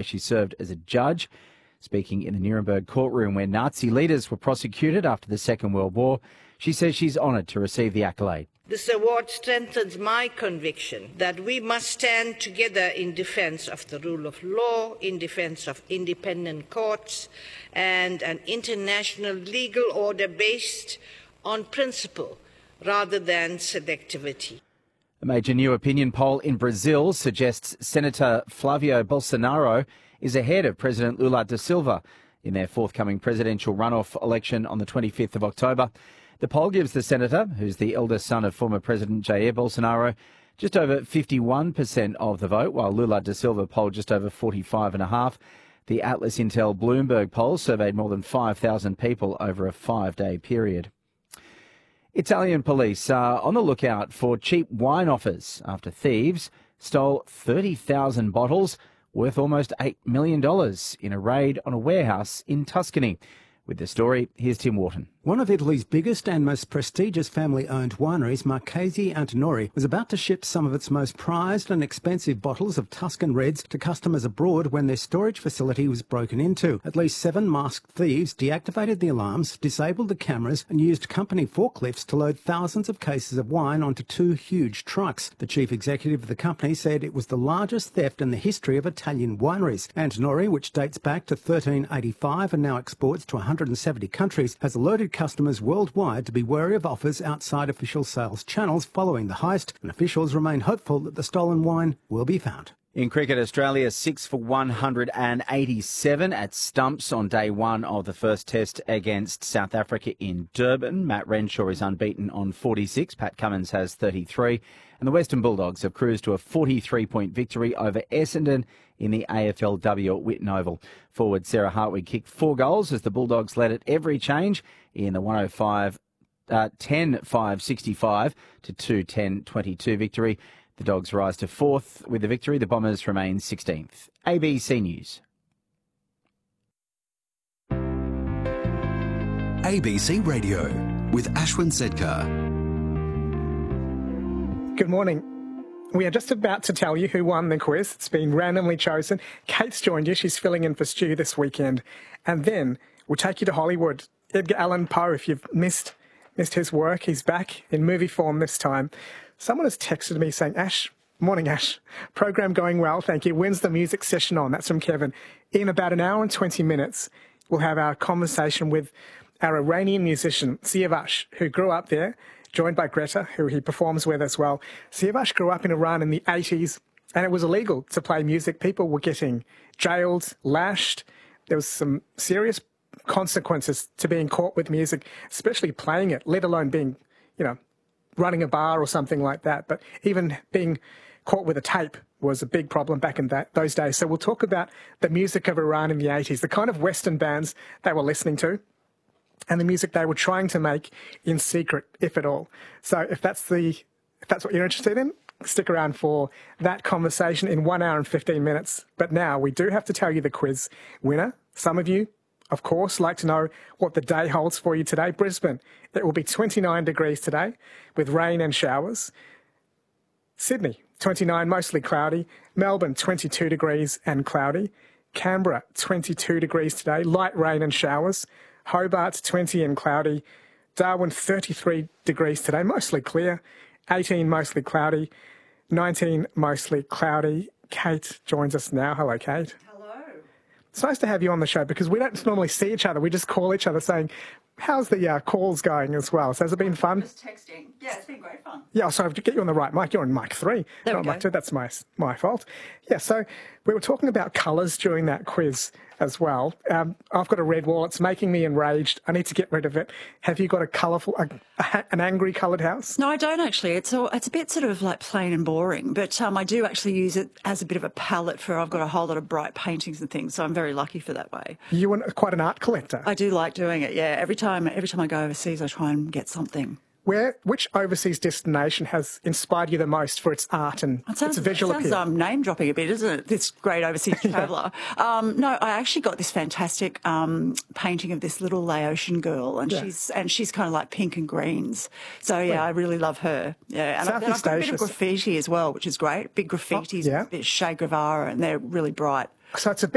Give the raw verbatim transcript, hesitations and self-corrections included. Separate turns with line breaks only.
she served as a judge. Speaking in the Nuremberg courtroom where Nazi leaders were prosecuted after the Second World War, she says she's honoured to receive the accolade.
This award strengthens my conviction that we must stand together in defence of the rule of law, in defence of independent courts, and an international legal order based on principle rather than selectivity.
A major new opinion poll in Brazil suggests Senator Flavio Bolsonaro is ahead of President Lula da Silva in their forthcoming presidential runoff election on the twenty-fifth of October. The poll gives the senator, who's the eldest son of former President Jair Bolsonaro, just over fifty-one percent of the vote, while Lula da Silva polled just over forty-five point five percent. The Atlas Intel Bloomberg poll surveyed more than five thousand people over a five-day period. Italian police are on the lookout for cheap wine offers after thieves stole thirty thousand bottles worth almost eight million dollars in a raid on a warehouse in Tuscany. With the story, here's Tim Wharton.
One of Italy's biggest and most prestigious family-owned wineries, Marchesi Antinori, was about to ship some of its most prized and expensive bottles of Tuscan Reds to customers abroad when their storage facility was broken into. At least seven masked thieves deactivated the alarms, disabled the cameras and used company forklifts to load thousands of cases of wine onto two huge trucks. The chief executive of the company said it was the largest theft in the history of Italian wineries. Antinori, which dates back to thirteen eighty-five and now exports to one hundred seventy countries, has alerted customers worldwide to be wary of offers outside official sales channels following the heist, and officials remain hopeful that the stolen wine will be found.
In cricket, Australia six for one hundred eighty-seven at stumps on day one of the first test against South Africa in Durban. Matt Renshaw is unbeaten on forty-six. Pat Cummins has thirty-three. And the Western Bulldogs have cruised to a forty-three point victory over Essendon in the A F L W at Whitten Oval. Forward Sarah Hartwig kicked four goals as the Bulldogs led at every change in the one oh five, uh, ten five sixty-five to two ten twenty-two victory. The Dogs rise to fourth with the victory. The Bombers remain sixteenth. A B C News.
A B C Radio with Ashwin Sedkar.
Good morning. We are just about to tell you who won the quiz. It's been randomly chosen. Kate's joined you. She's filling in for Stu this weekend. And then we'll take you to Hollywood. Edgar Allan Poe, if you've missed missed his work, he's back in movie form this time. Someone has texted me saying, Ash, morning Ash, program going well, thank you. When's the music session on? That's from Kevin. In about an hour and twenty minutes, we'll have our conversation with our Iranian musician, Siavash, who grew up there, joined by Greta, who he performs with as well. Siavash grew up in Iran in the eighties, and it was illegal to play music. People were getting jailed, lashed. There was some serious consequences to being caught with music, especially playing it, let alone being, you know, running a bar or something like that. But even being caught with a tape was a big problem back in that, those days. So we'll talk about the music of Iran in the eighties, the kind of Western bands they were listening to, and the music they were trying to make in secret, if at all. So if that's the if that's what you're interested in, stick around for that conversation in one hour and fifteen minutes. But now we do have to tell you the quiz winner. Some of you, of course, like to know what the day holds for you today. Brisbane, it will be twenty-nine degrees today with rain and showers. Sydney, twenty-nine, mostly cloudy. Melbourne, twenty-two degrees and cloudy. Canberra, twenty-two degrees today, light rain and showers. Hobart, twenty and cloudy. Darwin, thirty-three degrees today, mostly clear. eighteen, mostly cloudy. nineteen, mostly cloudy. Kate joins us now. Hello, Kate.
Hello.
It's nice to have you on the show because we don't normally see each other. We just call each other saying, how's the uh, calls going as well? So has it been fun?
Just texting. Yeah, it's been great fun.
Yeah, so I have to get you on the right mic. You're on mic three,
there
not
we
mic
go.
two. That's my, my fault. Yeah, so we were talking about colours during that quiz as well. Um, I've got a red wall. It's making me enraged. I need to get rid of it. Have you got a colourful, a, a, an angry coloured house?
No, I don't actually. It's a, it's a bit sort of like plain and boring, but um, I do actually use it as a bit of a palette for, I've got a whole lot of bright paintings and things, so I'm very lucky for that way.
You are quite an art collector.
I do like doing it, yeah. Every time, every time I go overseas, I try and get something.
Where, which overseas destination has inspired you the most for its art and
It sounds,
its visual
it sounds
appeal?
um, name dropping a bit, isn't it? This great overseas traveller. um, no, I actually got this fantastic um, painting of this little Laotian girl, and
Yeah.
she's and she's kind of like pink and greens. So yeah, I really love her. Yeah, and I've, then I've
Southeast
got a bit
Asia.
of graffiti as well, which is great. Big graffitis,
yeah.
a bit Che Guevara, and they're really bright.
So it's a